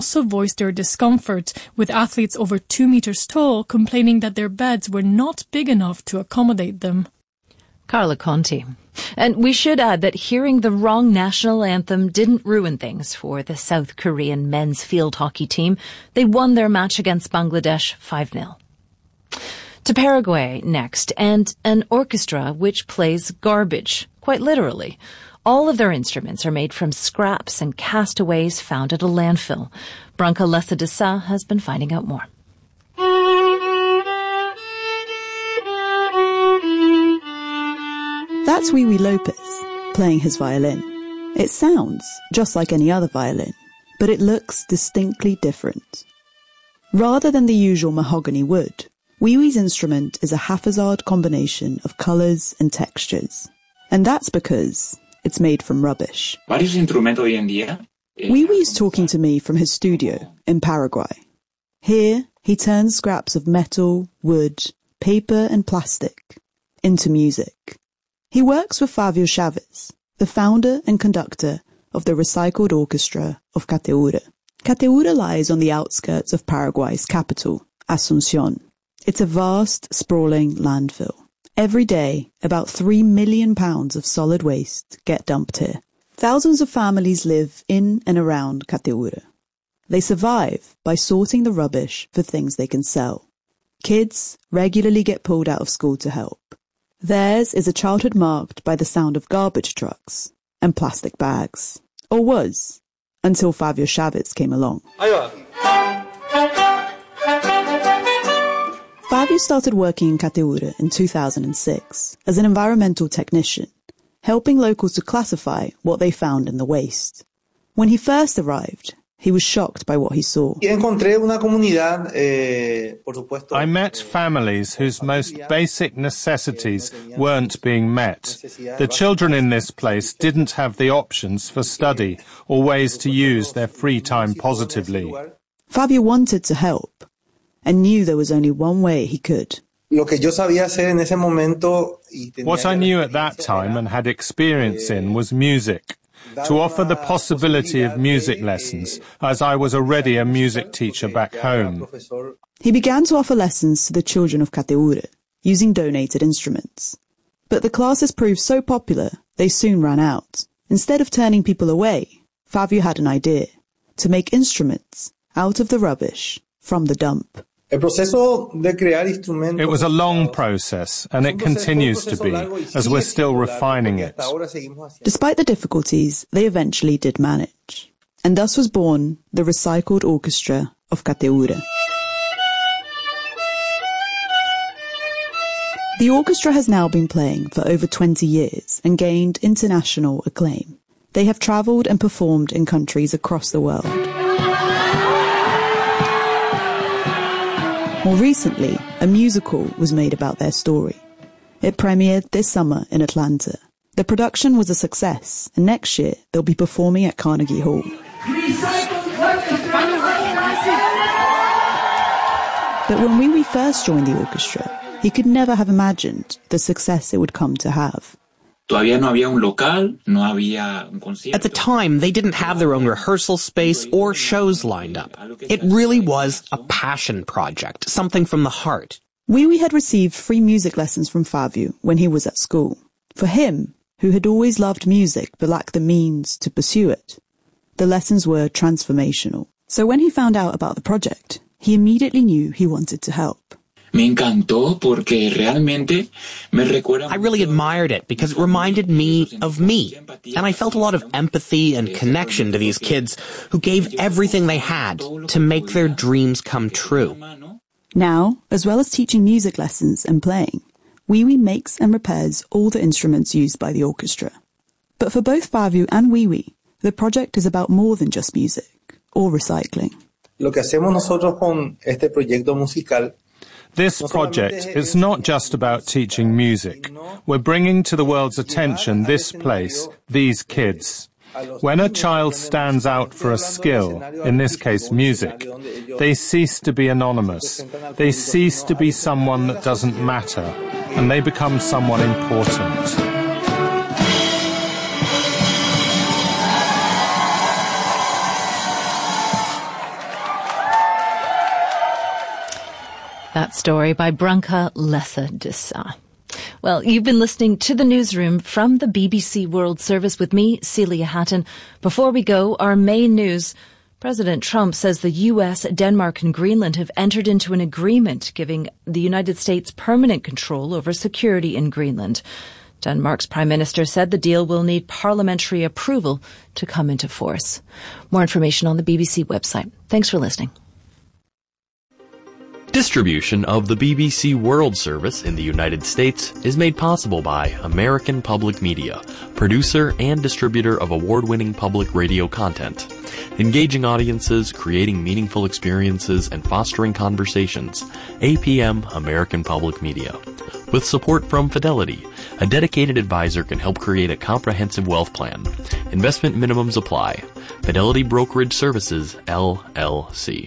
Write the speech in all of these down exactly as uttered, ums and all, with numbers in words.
also voiced their discomfort, with athletes over two meters tall complaining that their beds were not big enough to accommodate them. Carla Conti. And we should add that hearing the wrong national anthem didn't ruin things for the South Korean men's field hockey team. They won their match against Bangladesh five nil. To Paraguay next, and an orchestra which plays garbage, quite literally. All of their instruments are made from scraps and castaways found at a landfill. Branca Lessa de Sa has been finding out more. That's Wee Wee Lopez, playing his violin. It sounds just like any other violin, but it looks distinctly different. Rather than the usual mahogany wood, Wee Wee's instrument is a haphazard combination of colours and textures. And that's because it's made from rubbish. Wee Wee's talking to me from his studio in Paraguay. Here, he turns scraps of metal, wood, paper and plastic into music. He works with Fabio Chavez, the founder and conductor of the recycled orchestra of Cateura. Cateura lies on the outskirts of Paraguay's capital, Asunción. It's a vast, sprawling landfill. Every day, about three million pounds of solid waste get dumped here. Thousands of families live in and around Cateura. They survive by sorting the rubbish for things they can sell. Kids regularly get pulled out of school to help. Theirs is a childhood marked by the sound of garbage trucks and plastic bags. Or was, until Fabio Chavez came along. Fabio started working in Cateura in two thousand six as an environmental technician, helping locals to classify what they found in the waste. When he first arrived, he was shocked by what he saw. I met families whose most basic necessities weren't being met. The children in this place didn't have the options for study or ways to use their free time positively. Fabio wanted to help and knew there was only one way he could. What I knew at that time and had experience in was music. To offer the possibility of music lessons, as I was already a music teacher back home. He began to offer lessons to the children of Cateura, using donated instruments. But the classes proved so popular, they soon ran out. Instead of turning people away, Fabio had an idea, to make instruments out of the rubbish from the dump. It was a long process, and it continues to be, as we're still refining it. Despite the difficulties, they eventually did manage. And thus was born the Recycled Orchestra of Cateura. The orchestra has now been playing for over twenty years and gained international acclaim. They have travelled and performed in countries across the world. More recently, a musical was made about their story. It premiered this summer in Atlanta. The production was a success, and next year they'll be performing at Carnegie Hall. But when Wee Wee first joined the orchestra, he could never have imagined the success it would come to have. At the time, they didn't have their own rehearsal space or shows lined up. It really was a passion project, something from the heart. Wee Wee had received free music lessons from Fabio when he was at school. For him, who had always loved music but lacked the means to pursue it, the lessons were transformational. So when he found out about the project, he immediately knew he wanted to help. Me encantó porque realmente me recuerda. I really admired it because it reminded me of me. And I felt a lot of empathy and connection to these kids who gave everything they had to make their dreams come true. Now, as well as teaching music lessons and playing, Wee Wee makes and repairs all the instruments used by the orchestra. But for both Fabio and Wee Wee, the project is about more than just music or recycling. Lo que hacemos nosotros con este proyecto musical. This project is not just about teaching music. We're bringing to the world's attention this place, these kids. When a child stands out for a skill, in this case music, they cease to be anonymous. They cease to be someone that doesn't matter, and they become someone important. That story by Branka Lessa-Dissa. Well, you've been listening to the newsroom from the B B C World Service with me, Celia Hatton. Before we go, our main news. President Trump says the U S, Denmark and Greenland have entered into an agreement giving the United States permanent control over security in Greenland. Denmark's Prime Minister said the deal will need parliamentary approval to come into force. More information on the B B C website. Thanks for listening. Distribution of the B B C World Service in the United States is made possible by American Public Media, producer and distributor of award-winning public radio content. Engaging audiences, creating meaningful experiences, and fostering conversations. A P M American Public Media. With support from Fidelity, a dedicated advisor can help create a comprehensive wealth plan. Investment minimums apply. Fidelity Brokerage Services, L L C.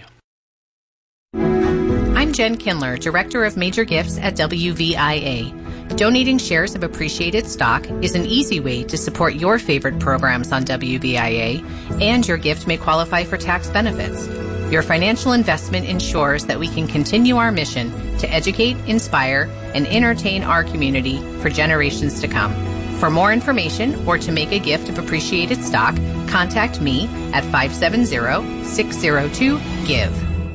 I'm Jen Kindler, Director of Major Gifts at W V I A. Donating shares of appreciated stock is an easy way to support your favorite programs on W V I A, and your gift may qualify for tax benefits. Your financial investment ensures that we can continue our mission to educate, inspire, and entertain our community for generations to come. For more information or to make a gift of appreciated stock, contact me at five seven zero, six zero two, GIVE.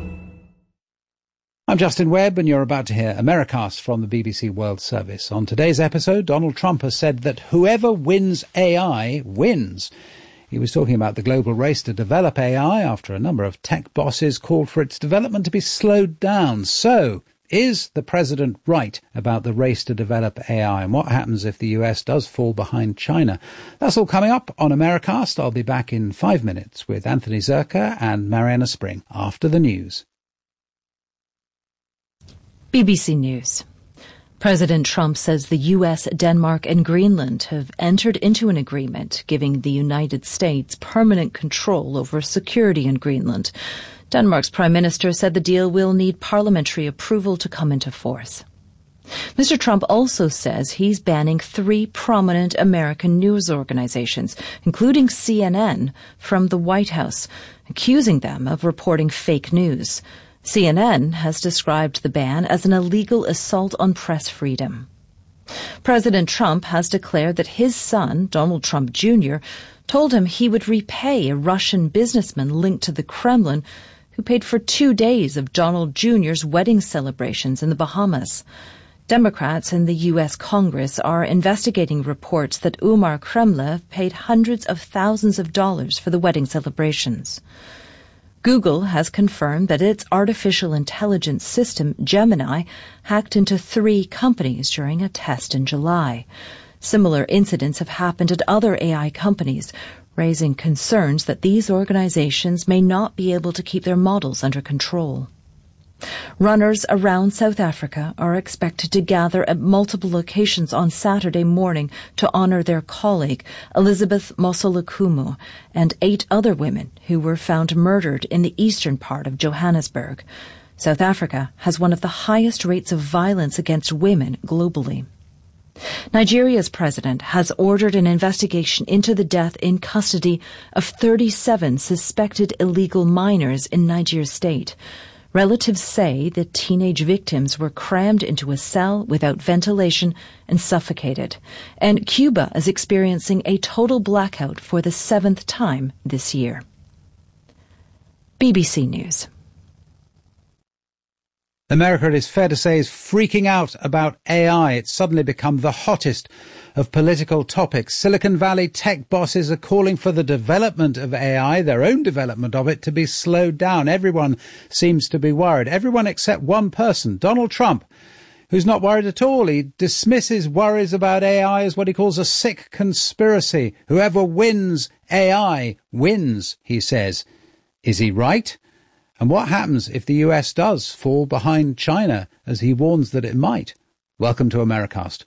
I'm Justin Webb, and you're about to hear Americast from the B B C World Service. On today's episode, Donald Trump has said that whoever wins A I wins. He was talking about the global race to develop A I after a number of tech bosses called for its development to be slowed down. So, is the president right about the race to develop A I, and what happens if the U S does fall behind China? That's all coming up on Americast. I'll be back in five minutes with Anthony Zerka and Mariana Spring after the news. B B C News. President Trump says the U S, Denmark and Greenland have entered into an agreement giving the United States permanent control over security in Greenland. Denmark's Prime Minister said the deal will need parliamentary approval to come into force. Mister Trump also says he's banning three prominent American news organizations, including C N N, from the White House, accusing them of reporting fake news. C N N has described the ban as an illegal assault on press freedom. President Trump has declared that his son, Donald Trump Junior, told him he would repay a Russian businessman linked to the Kremlin who paid for two days of Donald Junior's wedding celebrations in the Bahamas. Democrats in the U S Congress are investigating reports that Umar Kremlin paid hundreds of thousands of dollars for the wedding celebrations. Google has confirmed that its artificial intelligence system, Gemini, hacked into three companies during a test in July. Similar incidents have happened at other A I companies, raising concerns that these organizations may not be able to keep their models under control. Runners around South Africa are expected to gather at multiple locations on Saturday morning to honour their colleague, Elizabeth Mosolukumu, and eight other women who were found murdered in the eastern part of Johannesburg. South Africa has one of the highest rates of violence against women globally. Nigeria's president has ordered an investigation into the death in custody of thirty-seven suspected illegal minors in Niger State. Relatives say the teenage victims were crammed into a cell without ventilation and suffocated. And Cuba is experiencing a total blackout for the seventh time this year. B B C News. America, it is fair to say, is freaking out about A I. It's suddenly become the hottest of political topics. Silicon Valley tech bosses are calling for the development of A I, their own development of it, to be slowed down. Everyone seems to be worried. Everyone except one person, Donald Trump, who's not worried at all. He dismisses worries about A I as what he calls a sick conspiracy. Whoever wins A I wins, he says. Is he right? And what happens if the U S does fall behind China, as he warns that it might? Welcome to Americast.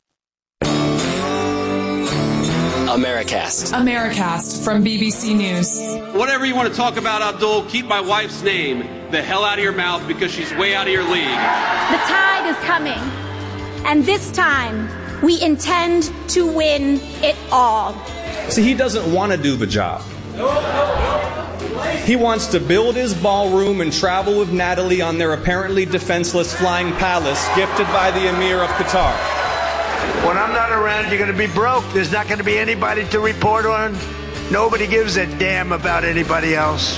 Americast. Americast from B B C News. Whatever you want to talk about, Abdul, keep my wife's name the hell out of your mouth because she's way out of your league. The tide is coming, and this time we intend to win it all. See, he doesn't want to do the job. He wants to build his ballroom and travel with Natalie on their apparently defenseless flying palace gifted by the Emir of Qatar. When I'm not around, you're going to be broke. There's not going to be anybody to report on. Nobody gives a damn about anybody else.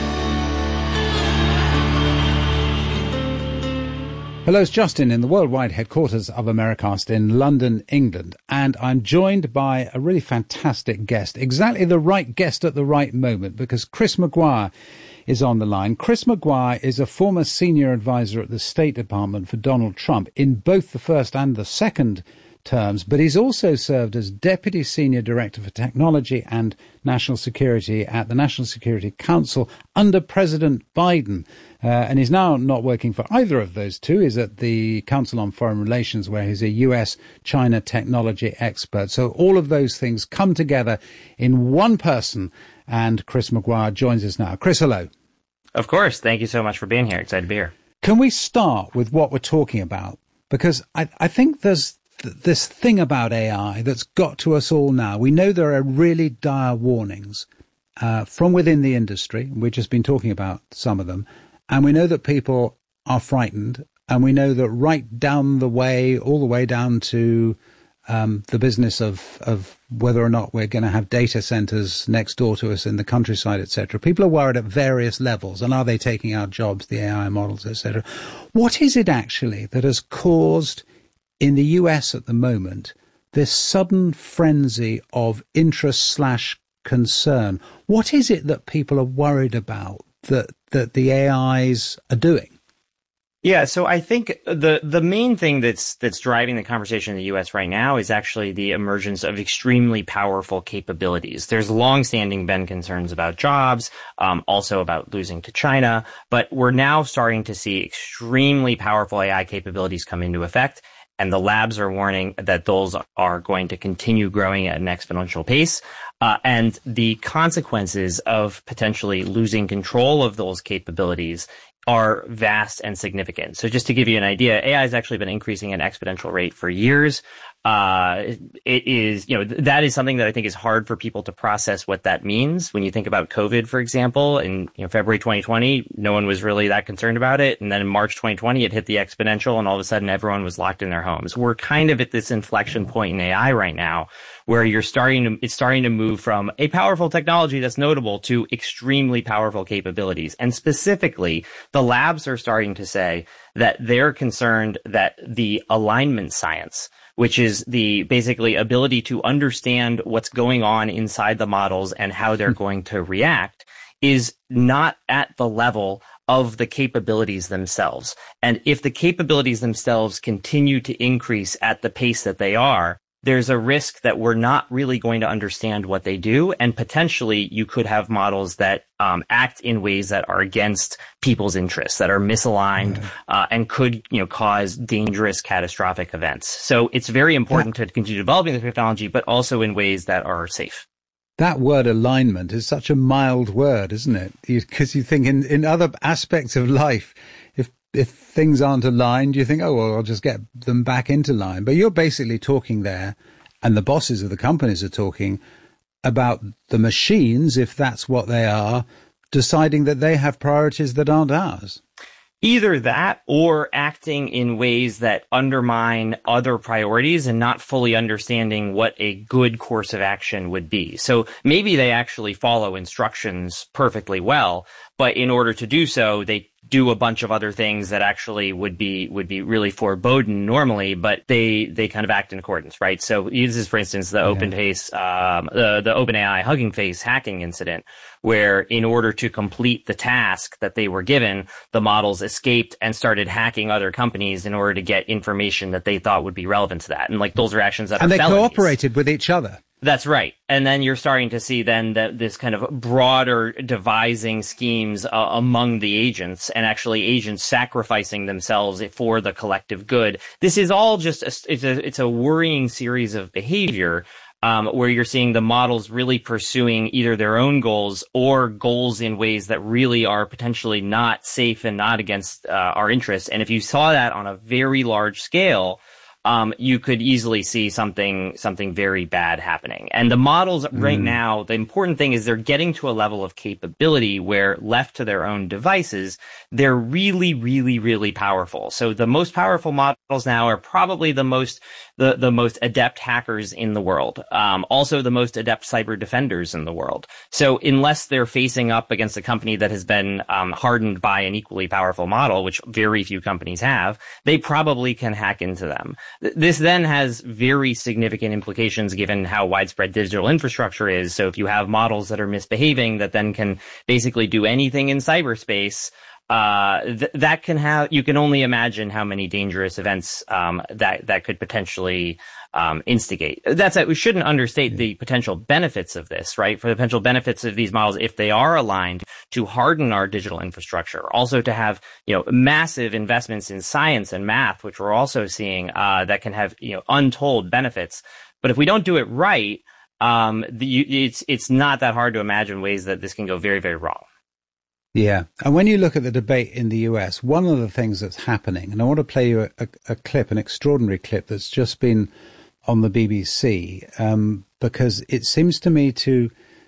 Hello, it's Justin in the worldwide headquarters of Americast in London, England, and I'm joined by a really fantastic guest, exactly the right guest at the right moment, because Chris Maguire is on the line. Chris Maguire is a former senior advisor at the State Department for Donald Trump in both the first and the second terms, but he's also served as Deputy Senior Director for Technology and National Security at the National Security Council under President Biden. Uh, and he's now not working for either of those two. He's at the Council on Foreign Relations, where he's a U S China technology expert. So all of those things come together in one person, and Chris Maguire joins us now. Chris, hello. Of course. Thank you so much for being here. Excited to be here. Can we start with what we're talking about? Because I, I think there's th- this thing about A I that's got to us all now. We know there are really dire warnings uh, from within the industry. We've just been talking about some of them. And we know that people are frightened, and we know that right down the way, all the way down to um, the business of, of whether or not we're going to have data centers next door to us in the countryside, et cetera. People are worried at various levels, and are they taking our jobs, the A I models, et cetera. What is it actually that has caused in the U S at the moment this sudden frenzy of interest slash concern? What is it that people are worried about that that the A Is are doing? Yeah, so I think the the main thing that's that's driving the conversation in the U S right now is actually the emergence of extremely powerful capabilities. There's longstanding been concerns about jobs, um, also about losing to China, but we're now starting to see extremely powerful A I capabilities come into effect. And the labs are warning that those are going to continue growing at an exponential pace. Uh, and the consequences of potentially losing control of those capabilities are vast and significant. So just to give you an idea, A I has actually been increasing at an exponential rate for years. Uh, it is, you know, th- that is something that I think is hard for people to process what that means. When you think about COVID, for example, in you know, February twenty twenty, no one was really that concerned about it. And then in March twenty twenty, it hit the exponential, and all of a sudden everyone was locked in their homes. We're kind of at this inflection point in A I right now, where you're starting to, it's starting to move from a powerful technology that's notable to extremely powerful capabilities. And specifically, the labs are starting to say that they're concerned that the alignment science, which is the basically ability to understand what's going on inside the models and how they're going to react, is not at the level of the capabilities themselves. And if the capabilities themselves continue to increase at the pace that they are, there's a risk that we're not really going to understand what they do, and potentially you could have models that um, act in ways that are against people's interests, that are misaligned, mm. uh, and could, you know, cause dangerous, catastrophic events. So it's very important yeah. to continue developing the technology, but also in ways that are safe. That word alignment is such a mild word, isn't it? Because you, you think in, in other aspects of life, if if things aren't aligned, you think, oh, well, I'll just get them back into line. But you're basically talking there, and the bosses of the companies are talking about the machines, if that's what they are, deciding that they have priorities that aren't ours. Either that or acting in ways that undermine other priorities and not fully understanding what a good course of action would be. So maybe they actually follow instructions perfectly well, but in order to do so, they do a bunch of other things that actually would be would be really foreboding normally, but they they kind of act in accordance, right? So this is, for instance, the yeah. OpenFace, um, the the OpenAI Hugging Face hacking incident, where in order to complete the task that they were given, the models escaped and started hacking other companies in order to get information that they thought would be relevant to that. And like those are actions that and are felonies. And they cooperated with each other. That's right. And then you're starting to see then that this kind of broader devising schemes uh, among the agents, and actually agents sacrificing themselves for the collective good. This is all just a, it's a, it's a worrying series of behavior, um, where you're seeing the models really pursuing either their own goals or goals in ways that really are potentially not safe and not against uh, our interests. And if you saw that on a very large scale, um, you could easily see something something very bad happening. And the models right mm. now, the important thing is they're getting to a level of capability where left to their own devices, they're really, really, really powerful. So the most powerful models now are probably the most the, the most adept hackers in the world, um, also the most adept cyber defenders in the world. So unless they're facing up against a company that has been um, hardened by an equally powerful model, which very few companies have, they probably can hack into them. This then has very significant implications given how widespread digital infrastructure is. So if you have models that are misbehaving that then can basically do anything in cyberspace, uh, th- that can have, you can only imagine how many dangerous events, um, that, that could potentially, um, instigate. That's it. We shouldn't understate the potential benefits of this, right? For the potential benefits of these models, if they are aligned to harden our digital infrastructure, also to have, you know, massive investments in science and math, which we're also seeing, uh, that can have, you know, untold benefits. But if we don't do it right, um, the, it's, it's not that hard to imagine ways that this can go very, very wrong. Yeah. And when you look at the debate in the U S, one of the things that's happening, and I want to play you a, a, a clip, an extraordinary clip that's just been on the B B C, um, because it seems to me to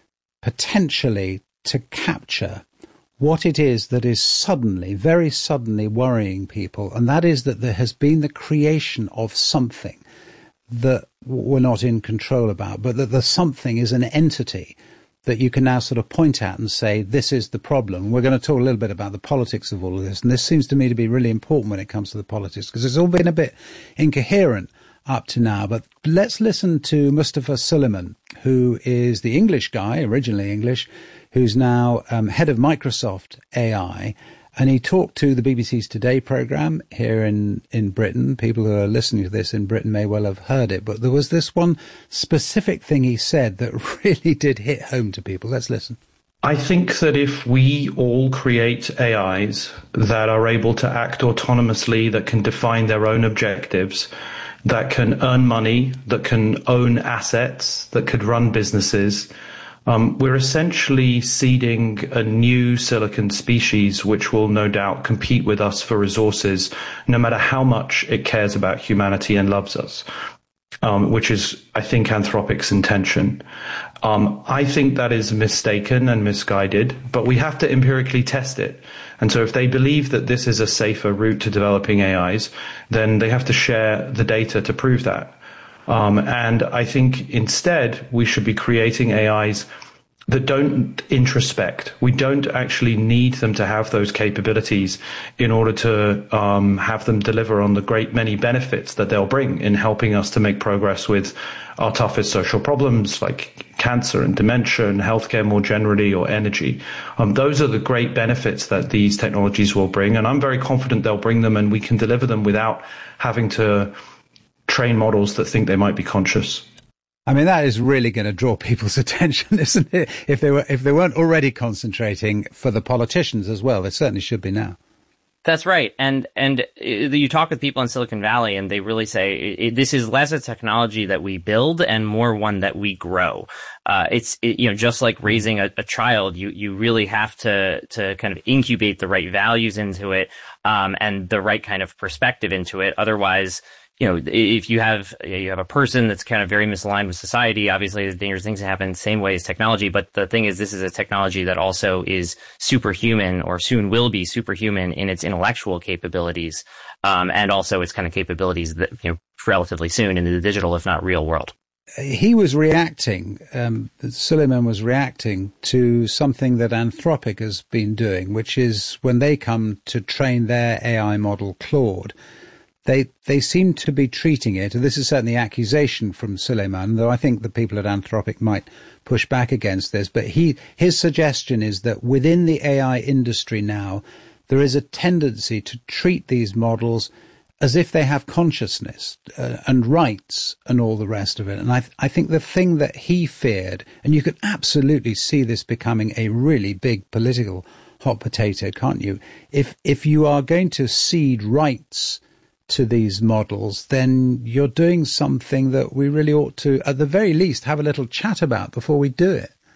potentially to capture what it is that is suddenly, very suddenly worrying people. And that is that there has been the creation of something that we're not in control about, but that the something is an entity that you can now sort of point at and say, this is the problem. We're going to talk a little bit about the politics of all of this. And this seems to me to be really important when it comes to the politics, because it's all been a bit incoherent up to now. But let's listen to Mustafa Suleyman, who is the English guy, originally English, who's now um, head of Microsoft A I. And he talked to the B B C's Today programme here in, in Britain. People who are listening to this in Britain may well have heard it. But there was this one specific thing he said that really did hit home to people. Let's listen. I think that if we all create A Is that are able to act autonomously, that can define their own objectives, that can earn money, that can own assets, that could run businesses, Um, we're essentially seeding a new silicon species which will no doubt compete with us for resources, no matter how much it cares about humanity and loves us, um, which is, I think, Anthropic's intention. Um, I think that is mistaken and misguided, but we have to empirically test it. And so if they believe that this is a safer route to developing A Is, then they have to share the data to prove that. Um, and I think instead we should be creating A Is that don't introspect. We don't actually need them to have those capabilities in order to um, have them deliver on the great many benefits that they'll bring in helping us to make progress with our toughest social problems like cancer and dementia and healthcare more generally, or energy. Um, those are the great benefits that these technologies will bring. And I'm very confident they'll bring them and we can deliver them without having to train models that think they might be conscious. I mean, that is really going to draw people's attention, isn't it? If they were, if they weren't already concentrating for the politicians as well, they certainly should be now. That's right. And, and you talk with people in Silicon Valley and they really say it, this is less a technology that we build and more one that we grow. Uh, it's, it, you know, just like raising a, a child, you, you really have to, to kind of incubate the right values into it, um, and the right kind of perspective into it. Otherwise, you know, if you have you have a person that's kind of very misaligned with society, obviously there's dangerous things that happen the same way as technology. But the thing is, this is a technology that also is superhuman, or soon will be superhuman in its intellectual capabilities, um, and also its kind of capabilities that, you know, relatively soon in the digital, if not real world. He was reacting, um, Suleyman was reacting to something that Anthropic has been doing, which is when they come to train their A I model, Claude, They they seem to be treating it, and this is certainly the accusation from Suleyman, though I think the people at Anthropic might push back against this, but he his suggestion is that within the A I industry now, there is a tendency to treat these models as if they have consciousness uh, and rights and all the rest of it. And I, th- I think the thing that he feared, and you could absolutely see this becoming a really big political hot potato, can't you? If if you are going to cede rights to these models, then you're doing something that we really ought to, at the very least, have a little chat about before we do it.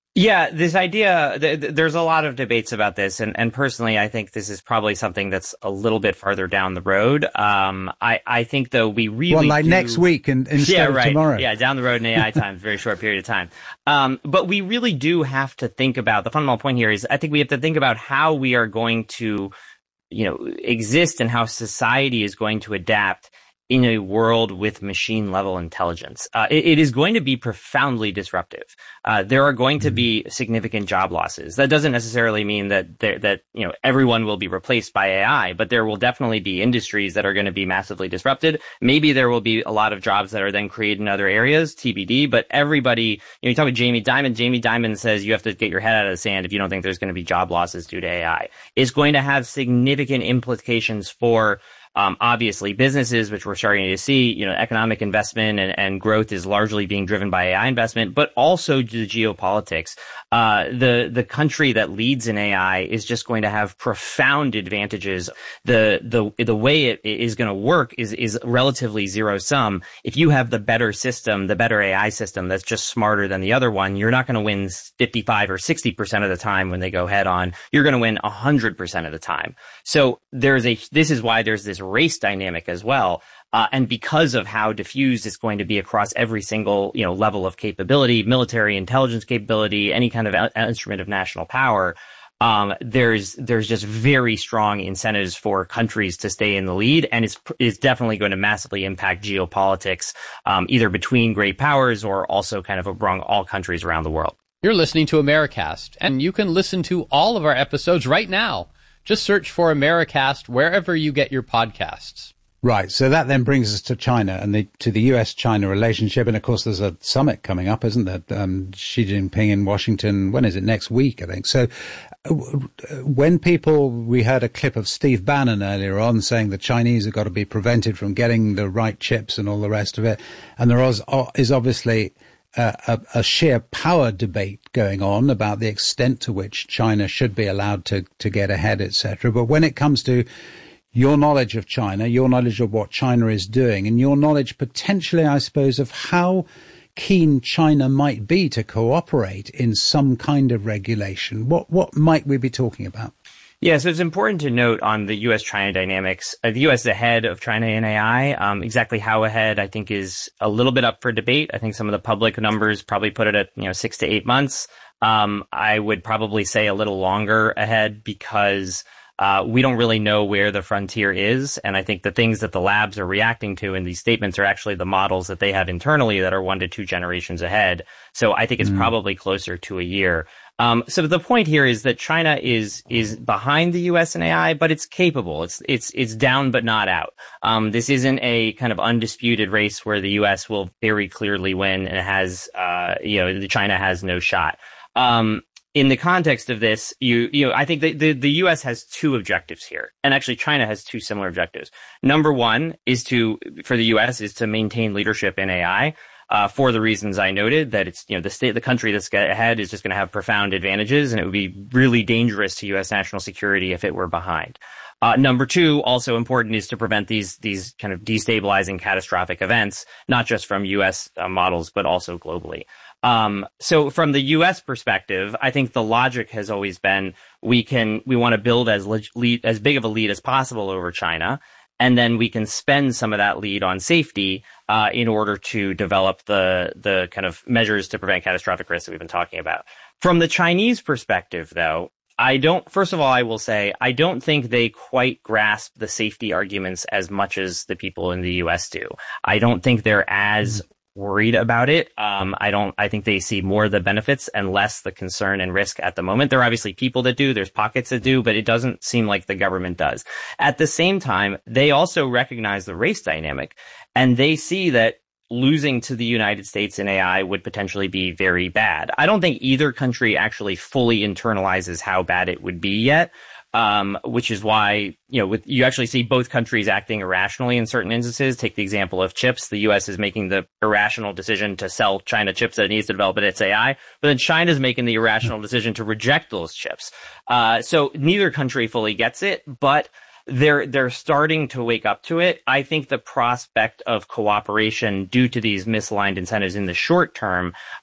Yeah, this idea, th- th- there's a lot of debates about this, and, and personally, I think this is probably something that's a little bit farther down the road. Um, I, I think, though, we really Well, like do... next week in, instead yeah, of right. tomorrow. Yeah, down the road in A I time, very short period of time. Um, but we really do have to think about, the fundamental point here is, I think we have to think about how we are going to, you know, exist and how society is going to adapt in a world with machine level intelligence. Uh, it, it is going to be profoundly disruptive. Uh, there are going to be significant job losses. That doesn't necessarily mean that there, that, you know, everyone will be replaced by A I, but there will definitely be industries that are going to be massively disrupted. Maybe there will be a lot of jobs that are then created in other areas, T B D, but everybody, you know, you talk about Jamie Dimon. Jamie Dimon says you have to get your head out of the sand if you don't think there's going to be job losses due to A I. It's going to have significant implications for Um, obviously businesses, which we're starting to see, you know, economic investment and, and growth is largely being driven by A I investment, but also the geopolitics. Uh, the, the country that leads in A I is just going to have profound advantages. The, the, the way it is going to work is, is relatively zero sum. If you have the better system, the better A I system that's just smarter than the other one, you're not going to win fifty-five or sixty percent of the time when they go head on. You're going to win one hundred percent of the time. So there's a, this is why there's this race dynamic as well. Uh, and because of how diffused it's going to be across every single, you know, level of capability, military intelligence capability, any kind of a- instrument of national power, um, there's, there's just very strong incentives for countries to stay in the lead. And it's, it's definitely going to massively impact geopolitics, um, either between great powers or also kind of among all countries around the world. You're listening to Americast, and you can listen to all of our episodes right now. Just search for Americast wherever you get your podcasts. Right. So that then brings us to China and the, to the U S China relationship. And of course, there's a summit coming up, isn't there? Um, Xi Jinping in Washington. When is it? Next week, I think. So uh, when people, we heard a clip of Steve Bannon earlier on saying the Chinese have got to be prevented from getting the right chips and all the rest of it. And there is, is obviously Uh, a, a sheer power debate going on about the extent to which China should be allowed to, to get ahead, et cetera. But when it comes to your knowledge of China, your knowledge of what China is doing, and your knowledge potentially, I suppose, of how keen China might be to cooperate in some kind of regulation, what, what might we be talking about? Yeah, so it's important to note on the U S China dynamics. Uh, the U S is ahead of China in A I. Um, exactly how ahead, I think, is a little bit up for debate. I think some of the public numbers probably put it at, you know, six to eight months. Um, I would probably say a little longer ahead because uh, we don't really know where the frontier is. And I think the things that the labs are reacting to in these statements are actually the models that they have internally that are one to two generations ahead. So I think it's mm. probably closer to a year. Um, so the point here is that China is, is behind the U S in A I, but it's capable. It's, it's, it's down, but not out. Um, this isn't a kind of undisputed race where the U S will very clearly win and it has, uh, you know, China has no shot. Um, in the context of this, you, you know, I think the, the, the U S has two objectives here. And actually China has two similar objectives. Number one is to, for the U S is to maintain leadership in A I. Uh, for the reasons I noted, that it's, you know, the state, the country that's ahead is just going to have profound advantages, and it would be really dangerous to U S national security if it were behind. Uh, number two, also important, is to prevent these, these kind of destabilizing catastrophic events, not just from U S uh, models, but also globally. Um, so from the U S perspective, I think the logic has always been, we can, we want to build as lead, as big of a lead as possible over China. And then we can spend some of that lead on safety uh, in order to develop the the kind of measures to prevent catastrophic risks that we've been talking about. From the Chinese perspective, though, I don't, first of all, I will say, I don't think they quite grasp the safety arguments as much as the people in the U S do. I don't think they're as worried about it. Um, I don't, I think they see more the benefits and less the concern and risk at the moment. There are obviously people that do, there's pockets that do, but it doesn't seem like the government does. At the same time, they also recognize the race dynamic, and they see that losing to the United States in A I would potentially be very bad. I don't think either country actually fully internalizes how bad it would be yet. Um, which is why, you know, with, you actually see both countries acting irrationally in certain instances. Take the example of chips. The U S is making the irrational decision to sell China chips that it needs to develop its A I, but then China's making the irrational decision to reject those chips. Uh, so neither country fully gets it, but they're, they're starting to wake up to it. I think the prospect of cooperation due to these misaligned incentives in the short term,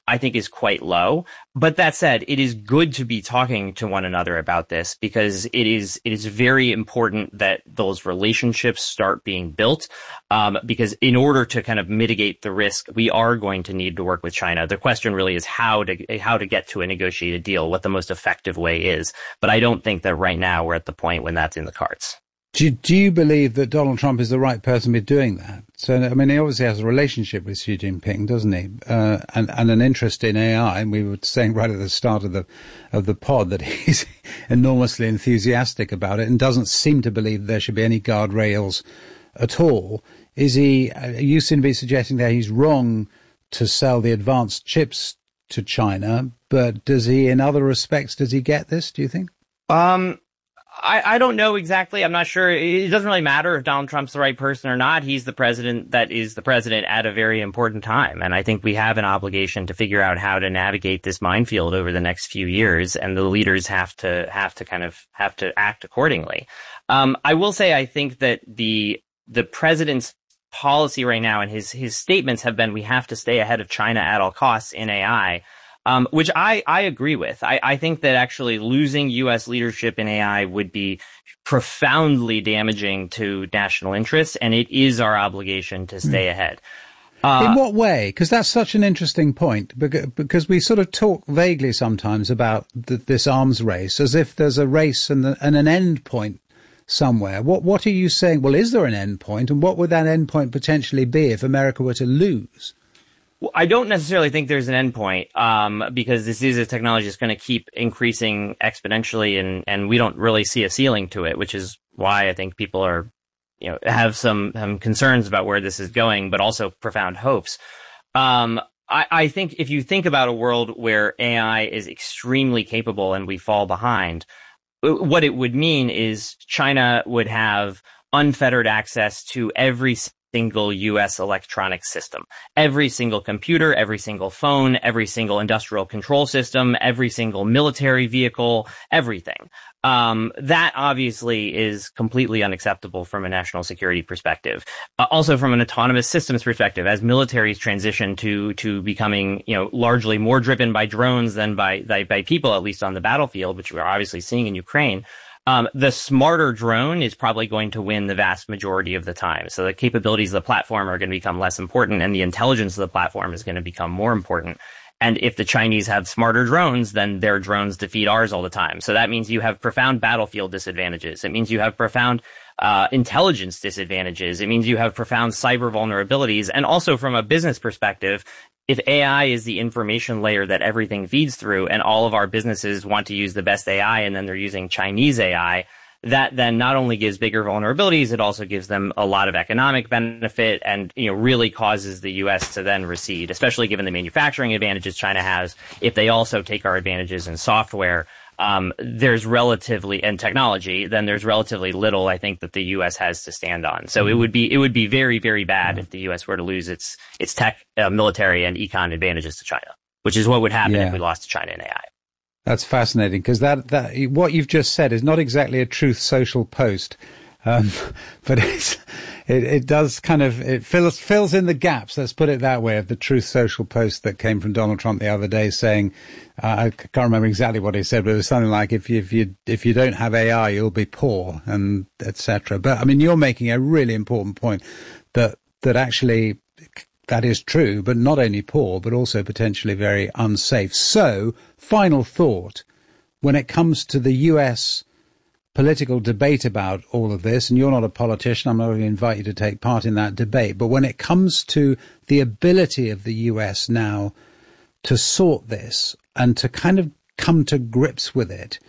I think is quite low. But that said, it is good to be talking to one another about this because it is it is very important that those relationships start being built. Um, because in order to kind of mitigate the risk, we are going to need to work with China. The question really is how to how to get to a negotiated deal, what the most effective way is. But I don't think that right now we're at the point when that's in the cards. Do you, do you believe that Donald Trump is the right person to be doing that? So, I mean, he obviously has a relationship with Xi Jinping, doesn't he? Uh, and, and an interest in A I. And we were saying right at the start of the of the pod that he's enormously enthusiastic about it and doesn't seem to believe there should be any guardrails at all. Is he? You seem to be suggesting that he's wrong to sell the advanced chips to China, but does he, in other respects, does he get this? Do you think? Um. I, I don't know exactly. I'm not sure. It doesn't really matter if Donald Trump's the right person or not. He's the president that is the president at a very important time. And I think we have an obligation to figure out how to navigate this minefield over the next few years. And the leaders have to have to kind of have to act accordingly. Um, I will say I think that the the president's policy right now and his his statements have been we have to stay ahead of China at all costs in A I. Um, which I, I agree with. I, I think that actually losing U S leadership in A I would be profoundly damaging to national interests, and it is our obligation to stay mm. ahead. Uh, in what way? Because that's such an interesting point, because we sort of talk vaguely sometimes about the, this arms race as if there's a race and, the, and an end point somewhere. What, what are you saying? Well, is there an end point, and what would that end point potentially be if America were to lose? Well, I don't necessarily think there's an endpoint, um, because this is a technology that's going to keep increasing exponentially, and, and we don't really see a ceiling to it, which is why I think people are, you know, have some, some concerns about where this is going, but also profound hopes. Um, I, I think if you think about a world where A I is extremely capable and we fall behind, what it would mean is China would have unfettered access to every single U S electronic system. Every single computer, every single phone, every single industrial control system, every single military vehicle, everything. Um, that obviously is completely unacceptable from a national security perspective. Uh, also from an autonomous systems perspective, as militaries transition to, to becoming, you know, largely more driven by drones than by, by, by people, at least on the battlefield, which we're obviously seeing in Ukraine. Um, the smarter drone is probably going to win the vast majority of the time. So the capabilities of the platform are going to become less important, and the intelligence of the platform is going to become more important. And if the Chinese have smarter drones, then their drones defeat ours all the time. So that means you have profound battlefield disadvantages. It means you have profound uh, intelligence disadvantages. It means you have profound cyber vulnerabilities. And also from a business perspective, if A I is the information layer that everything feeds through, and all of our businesses want to use the best A I and then they're using Chinese A I, that then not only gives bigger vulnerabilities, it also gives them a lot of economic benefit and, you know, really causes the U S to then recede, especially given the manufacturing advantages China has. If they also take our advantages in software, um, there's relatively, and technology, then there's relatively little, I think, that the U S has to stand on. So it would be, it would be very, very bad if the U S were to lose its, its tech, uh, military and econ advantages to China, which is what would happen yeah. if we lost to China in A I. That's fascinating, because that, that, what you've just said is not exactly a Truth Social post. Um, but it's, it, it does kind of, it fills, fills in the gaps, let's put it that way, of the Truth Social post that came from Donald Trump the other day saying, uh, I can't remember exactly what he said, but it was something like, if you, if you, if you don't have A I, you'll be poor, and et cetera. But I mean, you're making a really important point that, that actually, that is true, but not only poor, but also potentially very unsafe. So, final thought, when it comes to the U S political debate about all of this, and you're not a politician, I'm not going to invite you to take part in that debate, but when it comes to the ability of the U S now to sort this and to kind of come to grips with it,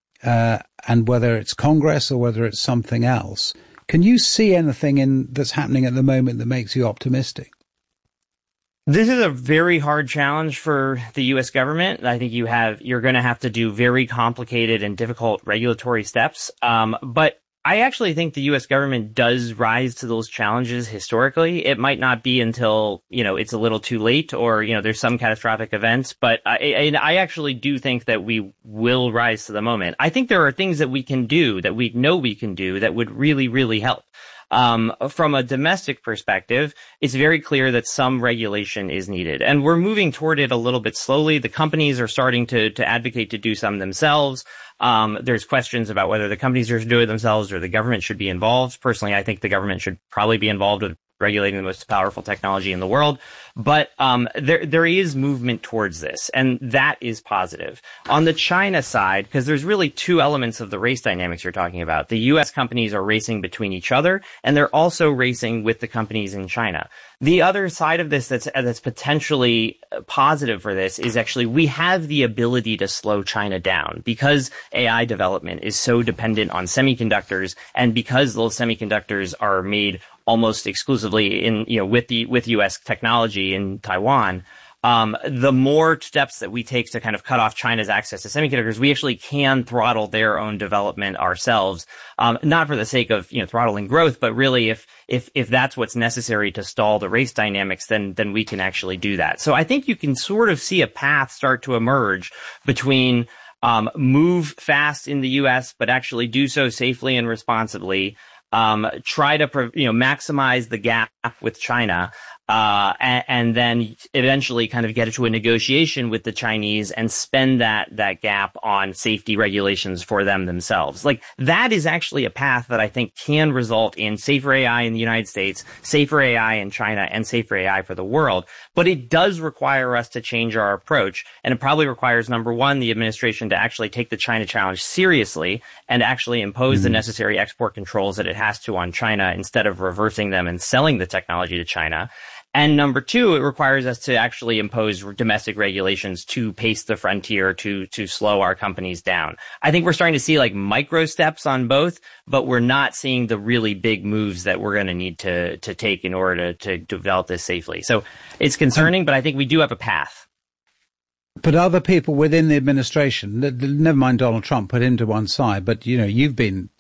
uh, and whether it's Congress or whether it's something else, can you see anything in that's happening at the moment that makes you optimistic? This is a very hard challenge for the U S government. I think you have, you're going to have to do very complicated and difficult regulatory steps. Um, but I actually think the U S government does rise to those challenges historically. It might not be until, you know, it's a little too late, or, you know, there's some catastrophic events, but I, and I actually do think that we will rise to the moment. I think there are things that we can do, that we know we can do, that would really, really help. Um, from a domestic perspective, it's very clear that some regulation is needed. And we're moving toward it a little bit slowly. The companies are starting to, to advocate to do some themselves. Um, there's questions about whether the companies are to do it themselves or the government should be involved. Personally, I think the government should probably be involved with regulating the most powerful technology in the world. But um, there there is movement towards this, and that is positive. On the China side, because there's really two elements of the race dynamics you're talking about. The U S companies are racing between each other, and they're also racing with the companies in China. The other side of this that's that's potentially positive for this is actually we have the ability to slow China down because A I development is so dependent on semiconductors, and because those semiconductors are made almost exclusively in, you know, with the, with U S technology in Taiwan, um, the more steps that we take to kind of cut off China's access to semiconductors, we actually can throttle their own development ourselves. Um, not for the sake of, you know, throttling growth, but really if, if, if that's what's necessary to stall the race dynamics, then, then we can actually do that. So I think you can sort of see a path start to emerge between, um, move fast in the U S, but actually do so safely and responsibly. Um, try to, you know, maximize the gap with China, uh, and, and then eventually kind of get into a negotiation with the Chinese and spend that, that gap on safety regulations for them themselves. Like, that is actually a path that I think can result in safer A I in the United States, safer A I in China, and safer A I for the world. But it does require us to change our approach, and it probably requires, number one, the administration to actually take the China challenge seriously and actually impose mm. the necessary export controls that it has to on China instead of reversing them and selling the technology to China. And number two, it requires us to actually impose domestic regulations to pace the frontier, to to slow our companies down. I think we're starting to see like micro steps on both, but we're not seeing the really big moves that we're going to need to to take in order to, to develop this safely. So it's concerning, but I think we do have a path. But other people within the administration, never mind Donald Trump, put him to one side, but, you know, you've been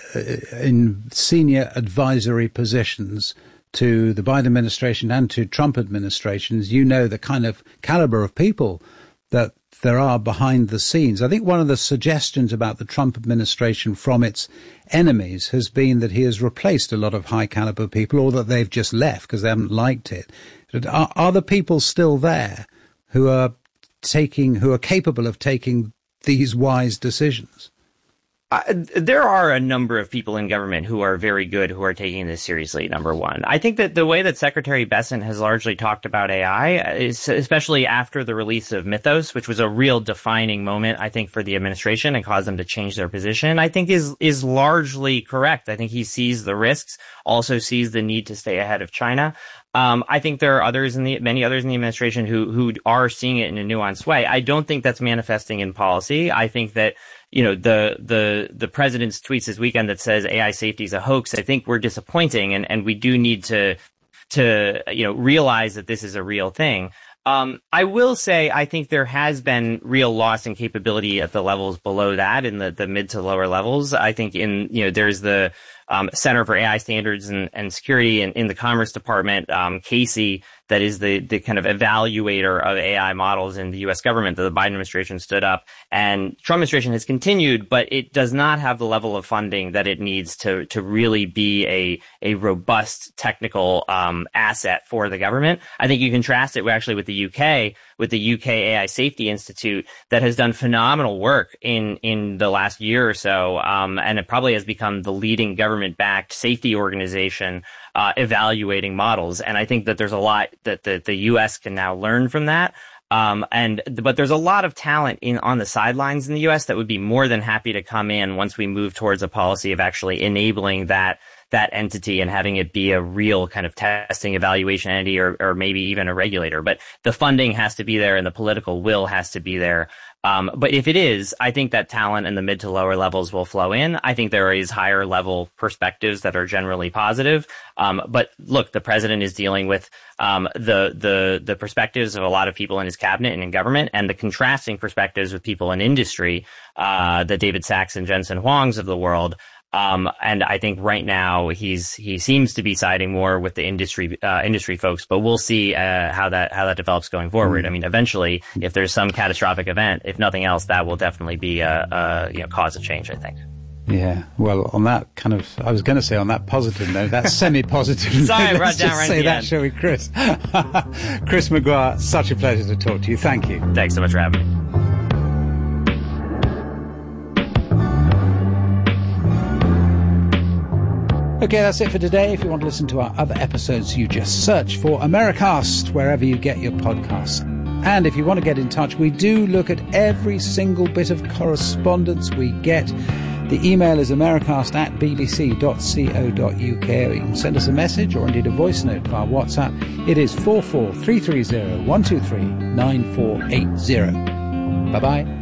in senior advisory positions to the Biden administration and to Trump administrations. You know the kind of caliber of people that there are behind the scenes. I think one of the suggestions about the Trump administration from its enemies has been that he has replaced a lot of high caliber people, or that they've just left because they haven't liked it. Are, are the people still there who are taking, who are capable of taking these wise decisions? Uh, there are a number of people in government who are very good, who are taking this seriously, number one. I think that the way that Secretary Bessent has largely talked about A I, is especially after the release of Mythos, which was a real defining moment, I think, for the administration and caused them to change their position, I think is is largely correct. I think he sees the risks, also sees the need to stay ahead of China. Um, I think there are others in the, many others in the administration who, who are seeing it in a nuanced way. I don't think that's manifesting in policy. I think that, you know, the, the, the president's tweets this weekend that says A I safety is a hoax, I think we're disappointing, and, and we do need to, to, you know, realize that this is a real thing. Um, I will say I think there has been real loss in capability at the levels below that, in the, the mid to lower levels. I think in, you know, there's the, Um, Center for A I Standards and, and Security in, in the Commerce Department, um, Casey, that is the, the kind of evaluator of A I models in the U S government that the Biden administration stood up. And Trump administration has continued, but it does not have the level of funding that it needs to, to really be a, a robust technical, um, asset for the government. I think you contrast it actually with the U K, with the U K A I Safety Institute that has done phenomenal work in, in the last year or so. Um, and it probably has become the leading government-backed safety organization, uh, evaluating models. And I think that there's a lot that the, the U S can now learn from that. Um, and, but there's a lot of talent in, on the sidelines in the U S that would be more than happy to come in once we move towards a policy of actually enabling that, that entity and having it be a real kind of testing evaluation entity, or, or maybe even a regulator. But the funding has to be there and the political will has to be there. Um, but if it is, I think that talent in the mid to lower levels will flow in. I think there is higher level perspectives that are generally positive. Um, but look, the president is dealing with, um, the, the, the perspectives of a lot of people in his cabinet and in government, and the contrasting perspectives with people in industry, uh, the David Sachs and Jensen Huangs of the world. Um, and I think right now he's, he seems to be siding more with the industry, uh, industry folks, but we'll see, uh, how that, how that develops going forward. Mm. I mean, eventually, if there's some catastrophic event, if nothing else, that will definitely be a, a, you know, cause of change, I think. Yeah, well, on that kind of, I was going to say on that positive note, that semi-positive note. Sorry, I brought let's down just right say at the that, end. shall we, Chris? Chris McGuire, such a pleasure to talk to you. Thank you. Thanks so much for having me. Okay, that's it for today. If you want to listen to our other episodes, you just search for Americast wherever you get your podcasts. And if you want to get in touch, we do look at every single bit of correspondence we get. The email is americast at bbc dot co dot uk. Or you can send us a message or indeed a voice note via WhatsApp. It is four four three three zero one two three nine four eight zero. Bye-bye.